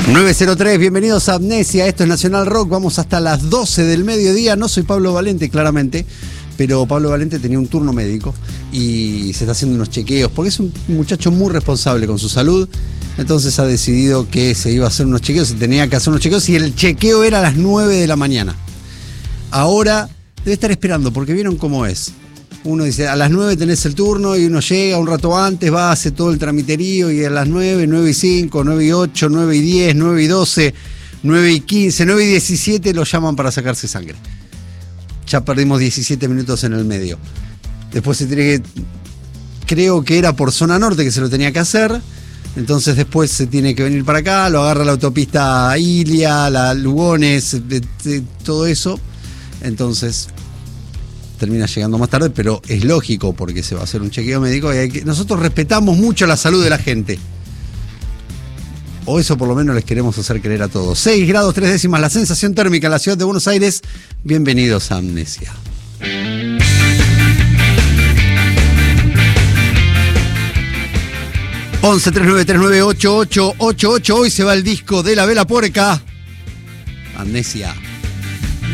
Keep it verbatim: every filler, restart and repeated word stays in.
nueve cero tres, bienvenidos a Amnesia, esto es Nacional Rock, vamos hasta las doce del mediodía. No soy Pablo Valente, claramente, pero Pablo Valente tenía un turno médico y se está haciendo unos chequeos, porque es un muchacho muy responsable con su salud, entonces ha decidido que se iba a hacer unos chequeos, se tenía que hacer unos chequeos y el chequeo era a las nueve de la mañana. Ahora debe estar esperando, porque vieron cómo es. Uno dice, a las nueve tenés el turno y uno llega un rato antes, va, hace todo el tramiterío y a las nueve, nueve y cinco, nueve y ocho, nueve y diez, nueve y doce, nueve y quince, nueve y diecisiete lo llaman para sacarse sangre. Ya perdimos diecisiete minutos en el medio. Después se tiene que, creo que era por zona norte que se lo tenía que hacer, entonces después se tiene que venir para acá, lo agarra la autopista Ilia, la Lugones, de, de, todo eso, entonces termina llegando más tarde, pero es lógico porque se va a hacer un chequeo médico y hay que, nosotros respetamos mucho la salud de la gente. O eso por lo menos les queremos hacer creer a todos. seis grados tres décimas la sensación térmica en la ciudad de Buenos Aires. Bienvenidos a Amnesia. once treinta y nueve treinta y nueve ochenta y ocho ochenta y ocho. Hoy se va el disco de La Vela Puerca. Amnesia.